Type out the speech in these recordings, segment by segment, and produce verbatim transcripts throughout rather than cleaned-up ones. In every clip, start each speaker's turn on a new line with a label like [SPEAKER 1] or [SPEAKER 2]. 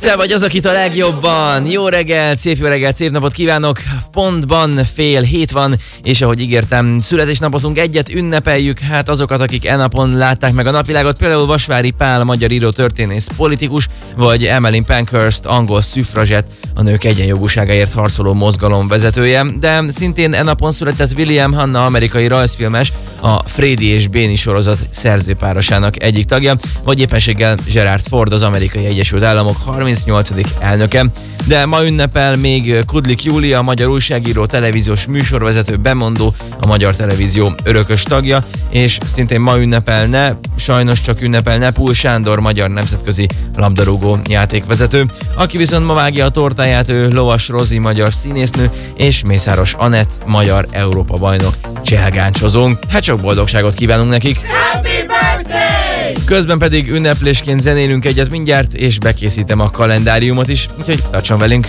[SPEAKER 1] Te vagy az, akit a legjobban. Jó reggelt, szép jó reggelt, szép napot kívánok. Pontban fél hét van, és ahogy ígértem, születésnapozunk egyet, ünnepeljük hát azokat, akik e napon látták meg a napvilágot, például Vasvári Pál, magyar író, történész, politikus, vagy Emmeline Pankhurst, angol szüfrazsett, a nők egyenjogúságáért harcoló mozgalom vezetője, de szintén e napon született William Hanna, amerikai rajzfilmes, a Freddy és Béni sorozat szerzőpárosának egyik tagja, vagy éppenséggel Gerald Ford, az Amerikai Egyesült Államok harmincnyolcadik elnöke. De ma ünnepel még Kudlik Júlia, a magyar újságíró, televíziós műsorvezető, bemondó, a Magyar Televízió örökös tagja, és szintén ma ünnepelne, sajnos csak ünnepelne Pul Sándor, magyar nemzetközi labdarúgó játékvezető, aki viszont ma vágja a tortáját, ő Lovas Rozi, magyar színésznő, és Mészáros Anett, magyar Európa-bajnok cselgáncsozónk. Hát sok boldogságot kívánunk nekik!
[SPEAKER 2] Happy birthday!
[SPEAKER 1] Közben pedig ünneplésként zenélünk egyet mindjárt, és bekészítem a kalendáriumot is, úgyhogy tartson velünk!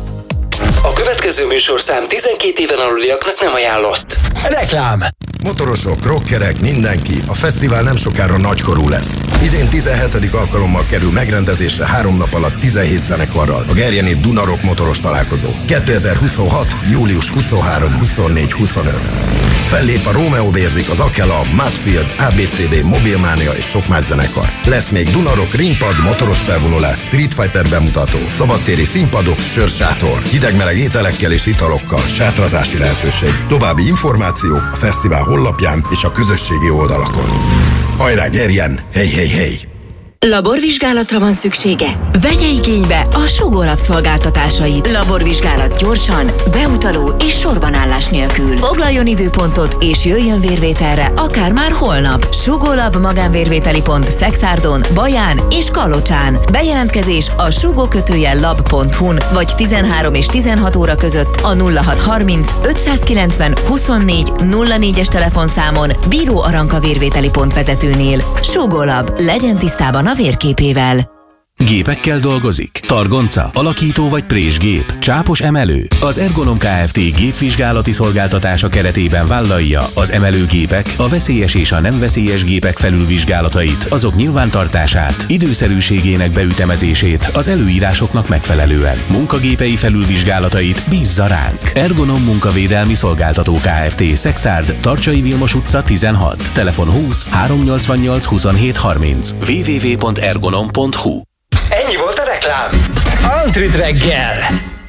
[SPEAKER 3] A következő műsorszám tizenkét éven aluliaknak nem ajánlott.
[SPEAKER 4] Reklám!
[SPEAKER 5] Motorosok, rockerek, mindenki, a fesztivál nem sokára nagykorú lesz. Idén tizenhetedik alkalommal kerül megrendezésre három nap alatt tizenhét zenekarral a Gerjeni Duna Rock motoros találkozó. kétezer-huszonhat. július huszonharmadika, huszonnégyedike, huszonötödike Fellép a Romeo Vérzik, az Akela, Mudfield, á bé cé dé, Mobilmania és sok más zenekar. Lesz még Duna Rock ringpad, motoros felvonulás, Street Fighter bemutató, szabadtéri színpadok, sörsátor, hideg-meleg ételekkel és italokkal, sátrazási lehetőség. További információk a fesztivál honlapján és a közösségi oldalakon. Hajrá, Gerjen! Hey, hey, hey!
[SPEAKER 6] Laborvizsgálatra van szüksége? Vegye igénybe a Sugó Lab szolgáltatásait. Laborvizsgálat gyorsan, beutaló és sorbanállás nélkül. Foglaljon időpontot és jöjjön vérvételre, akár már holnap. Sugó Lab magánvérvételi pont Szekszárdon, Baján és Kalocsán. Bejelentkezés a sugó kötőjel lab pont hu-n vagy tizenhárom és tizenhat óra között a nulla hat harminc ötszázkilencven huszonnégy nulla négyes telefonszámon Bíró Aranka vérvételi pont vezetőnél. Sugó Lab, legyen tisztában a vérképével.
[SPEAKER 7] Gépekkel dolgozik? Targonca, alakító vagy présgép? Csápos emelő? Az Ergonom Kft. Gépvizsgálati szolgáltatása keretében vállalja az emelőgépek, a veszélyes és a nem veszélyes gépek felülvizsgálatait, azok nyilvántartását, időszerűségének beütemezését az előírásoknak megfelelően. Munkagépei felülvizsgálatait bízza ránk. Ergonom Munkavédelmi Szolgáltató Kft. Szexárd, Tarcsai Vilmos utca tizenhat. Telefon húsz háromszáznyolcvannyolc huszonhét harminc. double-u double-u double-u pont ergonom pont hu.
[SPEAKER 4] Ennyi volt a reklám. Antrid reggel!